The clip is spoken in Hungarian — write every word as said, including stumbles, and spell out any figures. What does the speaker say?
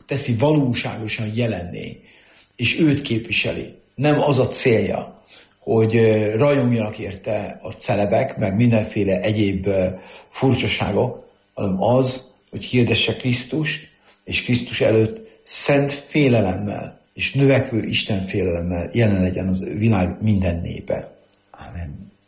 teszi valóságosan jelenné, és őt képviseli. Nem az a célja, hogy rajongjanak érte a celebek, meg mindenféle egyéb furcsaságok, hanem az, hogy hirdesse Krisztust, és Krisztus előtt szent félelemmel és növekvő Isten félelemmel jelen legyen az világ minden népe. Amen.